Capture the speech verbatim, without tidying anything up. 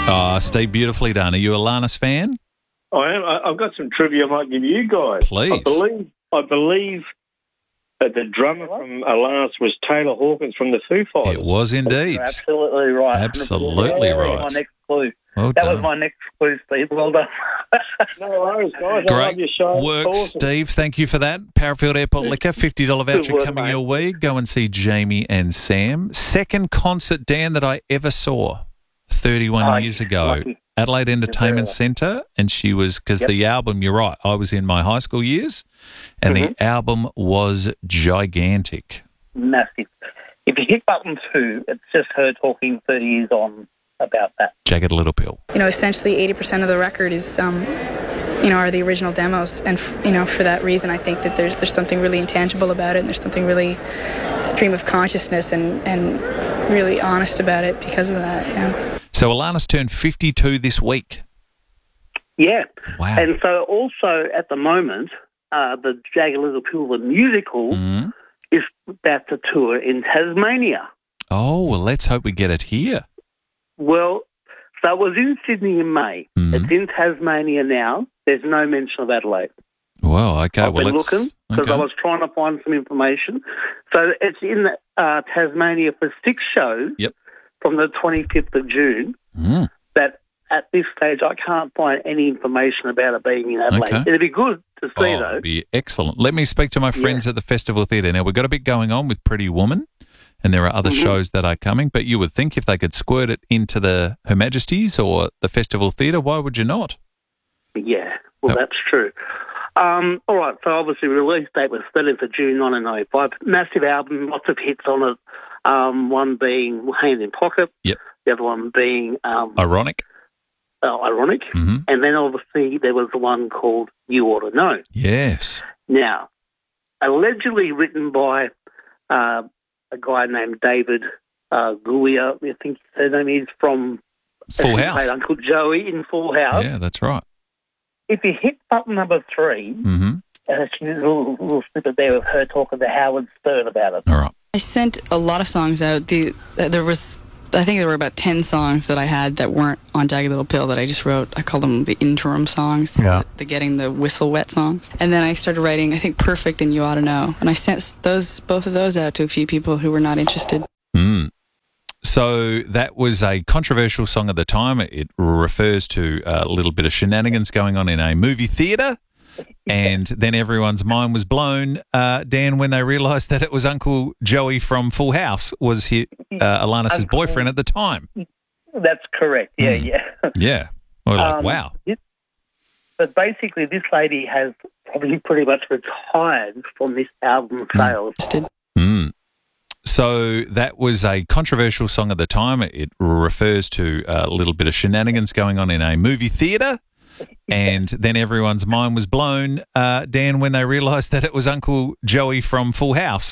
Oh, Steve, beautifully done. Are you a Alanis fan? I am. I, I've got some trivia I might give you guys. Please. I believe, I believe that the drummer from Alanis was Taylor Hawkins from the Foo Fighters. It was indeed. You're absolutely right. Absolutely yeah, right. My next clue. Well that done. was my next clue, Steve. Well done. No worries, guys. I love Great your show. work, Awesome. Steve. Thank you for that. Parafield Airport Liquor, fifty dollars voucher work, coming mate. your way. Go and see Jamie and Sam. Second concert, Dan, that I ever saw thirty-one Oh, years ago. lucky. Adelaide Entertainment Yeah. Centre, and she was, because Yep. the album, you're right, I was in my high school years, and Mm-hmm. the album was gigantic. Massive. If you hit button two, it's just her talking thirty years on about that. Jagged Little Pill. You know, essentially eighty percent of the record is, um, you know, are the original demos. And, f- you know, for that reason, I think that there's there's something really intangible about it, and there's something really stream of consciousness and, and really honest about it because of that, yeah. So Alanis turned fifty-two this week. Yeah. Wow. And so also at the moment, uh, the Jagged Little Pill, the musical, Mhm. is about to tour in Tasmania. Oh, well, let's hope we get it here. Well, so it was in Sydney in May. Mhm. It's in Tasmania now. There's no mention of Adelaide. Well, okay. I've well, been let's, looking because okay. I was trying to find some information. So it's in uh, Tasmania for six shows Yep. from the twenty-fifth of June. Mm. That at this stage I can't find any information about it being in Adelaide. Okay. It'd be good to see Oh, though. it'd be excellent. Let me speak to my friends at the Festival Theatre. Now, we've got a bit going on with Pretty Woman, and there are other Mm-hmm. shows that are coming, but you would think if they could squirt it into the Her Majesty's or the Festival Theatre, why would you not? Yeah, well, No. that's true. Um, all right, so obviously release date was thirtieth of June nineteen ninety-five. Massive album, lots of hits on it. Um, one being Hand in Pocket. Yep. The other one being um, Ironic. uh, Ironic. hmm And then obviously there was the one called You Ought to Know. Yes. Now, allegedly written by uh, a guy named David uh, Guia, I think his name is, from Full he House. played Uncle Joey in Full House. Yeah, that's right. If you hit button number three, hmm uh, she's a little, little snippet there of her talking to Howard Stern about it. All right. I sent a lot of songs out. The uh, there was, I think there were about ten songs that I had that weren't on Jagged Little Pill that I just wrote. I called them the interim songs, Yeah. the getting the whistle wet songs. And then I started writing, I think, Perfect and You Ought to Know. And I sent those both of those out to a few people who were not interested. Mm. So that was a controversial song at the time. It refers to a little bit of shenanigans going on in a movie theatre. And then everyone's mind was blown, uh, Dan, when they realised that it was Uncle Joey from Full House was he, uh, Alanis' Uncle- boyfriend at the time. That's correct. Yeah, Hmm. yeah. Yeah. We're like, Um, wow. it- but basically, this lady has probably pretty much retired from this album sales. Interested. Mm. So that was a controversial song at the time. It refers to a little bit of shenanigans going on in a movie theatre. And then everyone's mind was blown, uh, Dan, when they realised that it was Uncle Joey from Full House